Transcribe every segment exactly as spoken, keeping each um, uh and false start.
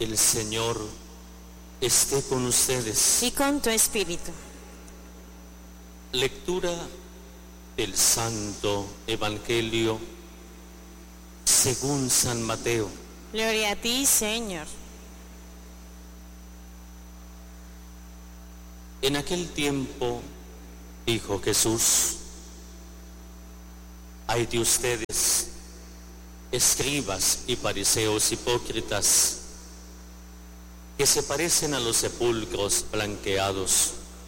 El Señor esté con ustedes. Y con tu espíritu. Lectura del Santo Evangelio según San Mateo. Gloria a ti, Señor. En aquel tiempo dijo Jesús: ay de ustedes, escribas y fariseos hipócritas, que se parecen a los sepulcros blanqueados.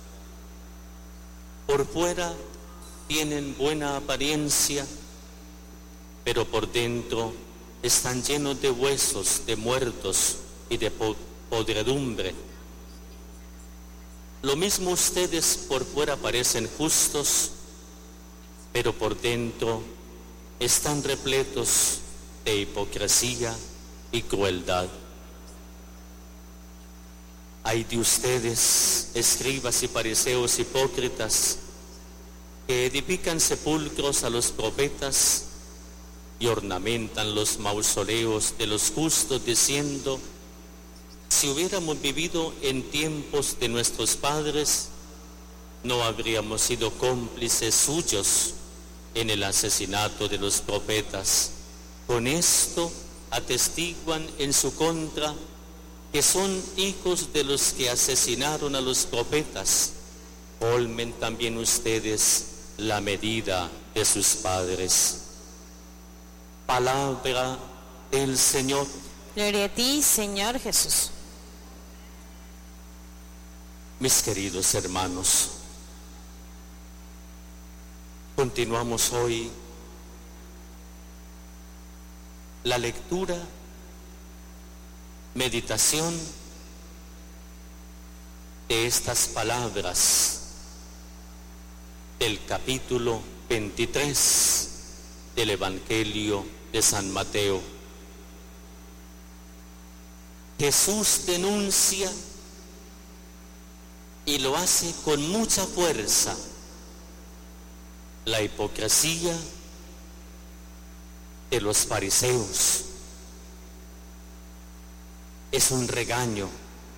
Por fuera tienen buena apariencia, pero por dentro están llenos de huesos de muertos y de podredumbre. Lo mismo ustedes por fuera parecen justos, pero por dentro están repletos de hipocresía y crueldad. Ay de ustedes, escribas y fariseos hipócritas, que edifican sepulcros a los profetas y ornamentan los mausoleos de los justos, diciendo: si hubiéramos vivido en tiempos de nuestros padres, no habríamos sido cómplices suyos en el asesinato de los profetas. Con esto atestiguan en su contra que son hijos de los que asesinaron a los profetas. Colmen también ustedes la medida de sus padres. Palabra del Señor. Gloria a ti, Señor Jesús. Mis queridos hermanos, continuamos hoy la lectura, meditación de estas palabras del capítulo veintitrés del Evangelio de San Mateo. Jesús denuncia, y lo hace con mucha fuerza, la hipocresía de los fariseos. Es un regaño,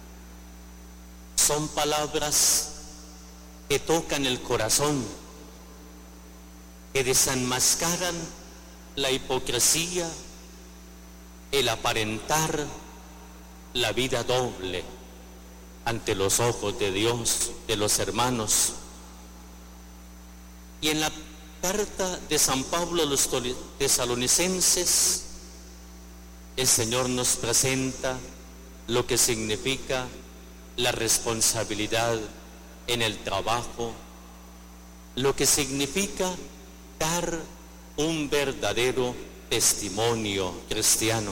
son palabras que tocan el corazón, que desenmascaran la hipocresía, el aparentar la vida doble ante los ojos de Dios, de los hermanos. Y en la carta de San Pablo a los tesalonicenses, el Señor nos presenta lo que significa la responsabilidad en el trabajo, lo que significa dar un verdadero testimonio cristiano.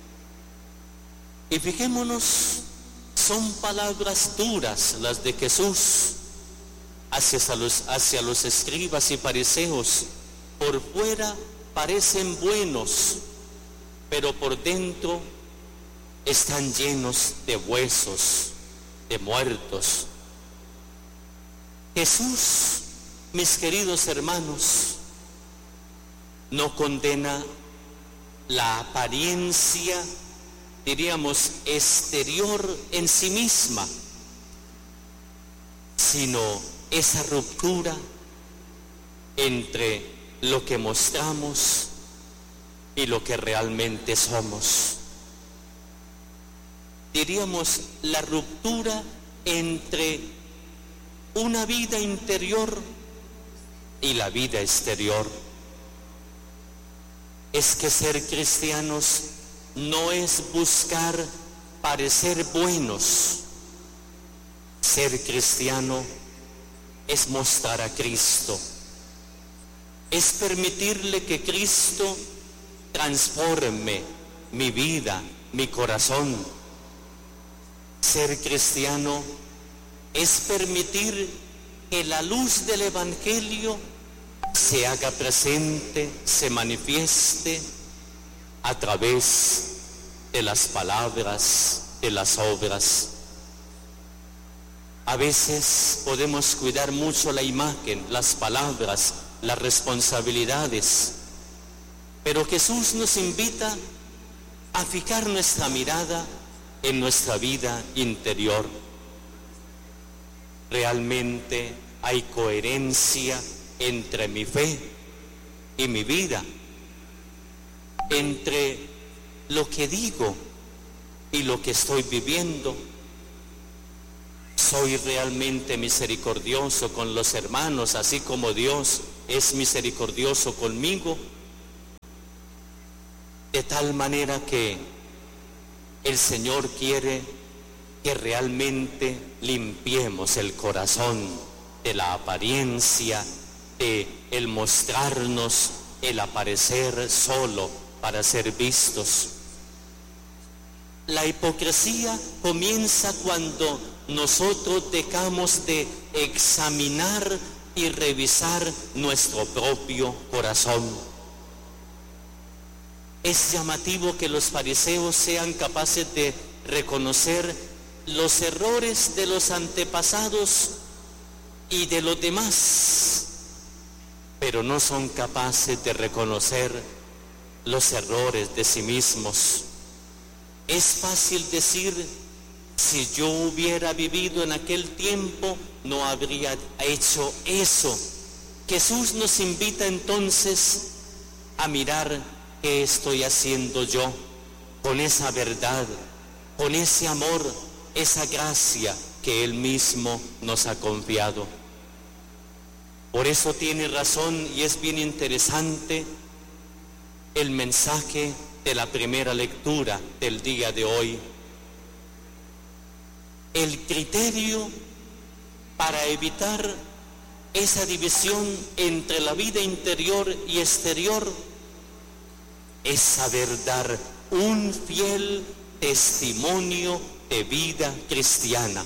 Y fijémonos, son palabras duras las de Jesús hacia los, hacia los escribas y fariseos. Por fuera parecen buenos, pero por dentro están llenos de huesos, de muertos. Jesús, mis queridos hermanos, no condena la apariencia, diríamos, exterior en sí misma, sino esa ruptura entre lo que mostramos y lo que realmente somos. Diríamos, la ruptura entre una vida interior y la vida exterior. Es que ser cristianos no es buscar parecer buenos. Ser cristiano es mostrar a Cristo, es permitirle que Cristo transforme mi vida, mi corazón. Ser cristiano es permitir que la luz del Evangelio se haga presente, se manifieste a través de las palabras, de las obras. A veces podemos cuidar mucho la imagen, las palabras, las responsabilidades, pero Jesús nos invita a fijar nuestra mirada en nuestra vida interior. Realmente hay coherencia entre mi fe y mi vida, entre lo que digo y lo que estoy viviendo. Soy realmente misericordioso con los hermanos, así como Dios es misericordioso conmigo, de tal manera que el Señor quiere que realmente limpiemos el corazón de la apariencia, de el mostrarnos, el aparecer solo para ser vistos. La hipocresía comienza cuando nosotros dejamos de examinar y revisar nuestro propio corazón. Es llamativo que los fariseos sean capaces de reconocer los errores de los antepasados y de los demás, pero no son capaces de reconocer los errores de sí mismos. Es fácil decir, si yo hubiera vivido en aquel tiempo, no habría hecho eso. Jesús nos invita entonces a mirar qué estoy haciendo yo con esa verdad, con ese amor, esa gracia que Él mismo nos ha confiado. Por eso tiene razón y es bien interesante el mensaje de la primera lectura del día de hoy. El criterio para evitar esa división entre la vida interior y exterior es saber dar un fiel testimonio de vida cristiana.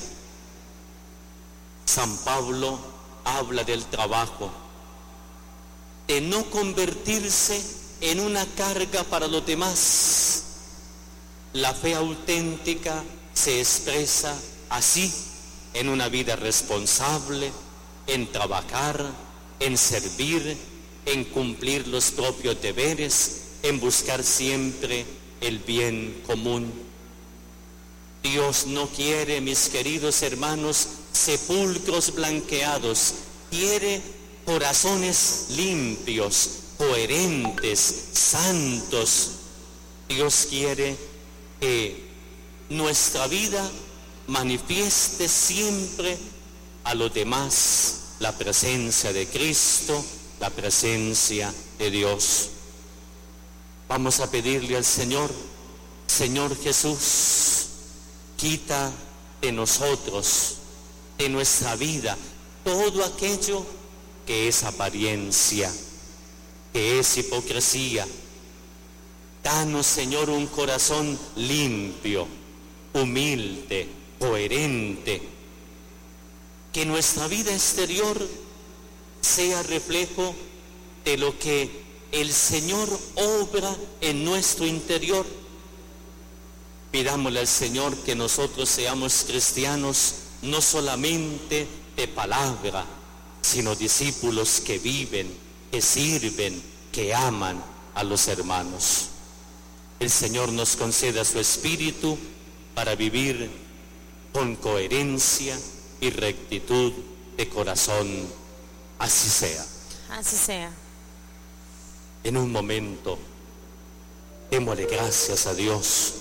San Pablo habla del trabajo, de no convertirse en una carga para los demás. La fe auténtica se expresa así, en una vida responsable, en trabajar, en servir, en cumplir los propios deberes, en buscar siempre el bien común. Dios no quiere, mis queridos hermanos, sepulcros blanqueados, quiere corazones limpios, coherentes, santos. Dios quiere que nuestra vida manifieste siempre a los demás la presencia de Cristo, la presencia de Dios. Vamos a pedirle al Señor, Señor Jesús, quita de nosotros, de nuestra vida, todo aquello que es apariencia, que es hipocresía. Danos, Señor, un corazón limpio, humilde, coherente. Que nuestra vida exterior sea reflejo de lo que el Señor obra en nuestro interior. Pidámosle al Señor que nosotros seamos cristianos no solamente de palabra, sino discípulos que viven, que sirven, que aman a los hermanos. El Señor nos conceda su Espíritu para vivir con coherencia y rectitud de corazón. Así sea. Así sea. En un momento, démosle gracias a Dios.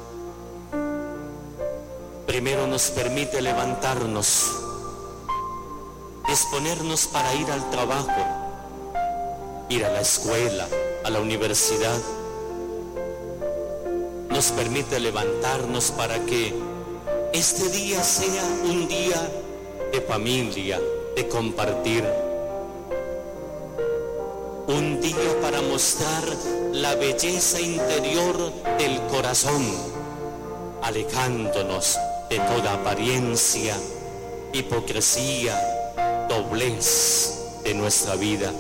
Primero nos permite levantarnos, disponernos para ir al trabajo, ir a la escuela, a la universidad. Nos permite levantarnos para que este día sea un día de familia, de compartir. Un día para mostrar la belleza interior del corazón, alejándonos de toda apariencia, hipocresía, doblez de nuestra vida.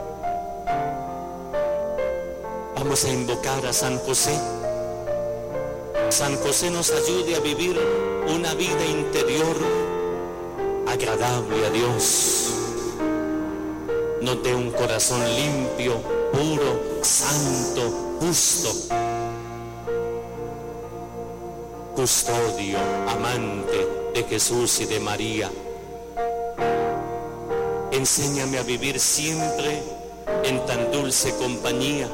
Vamos a invocar a San José. San José nos ayude a vivir una vida interior agradable a Dios. Nos dé un corazón limpio, puro, santo, justo. custodio, amante de Jesús y de María. Enséñame a vivir siempre en tan dulce compañía.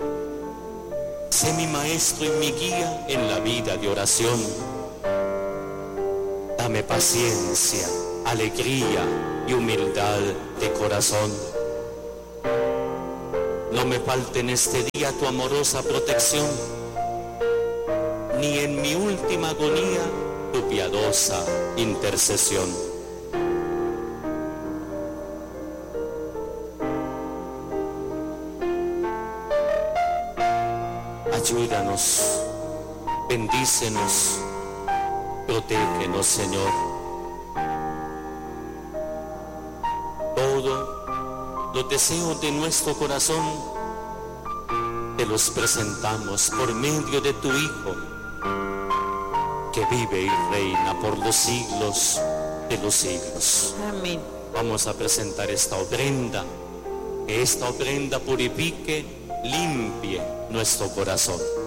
Sé mi maestro y mi guía en la vida de oración. Dame paciencia, alegría y humildad de corazón. No me falte en este día tu amorosa protección, ni en mi última agonía tu piadosa intercesión. Ayúdanos, bendícenos, protégenos, Señor. Todo los deseos de nuestro corazón te los presentamos por medio de tu Hijo, que vive y reina por los siglos de los siglos. Amén. Vamos a presentar esta ofrenda, que esta ofrenda purifique, limpie nuestro corazón.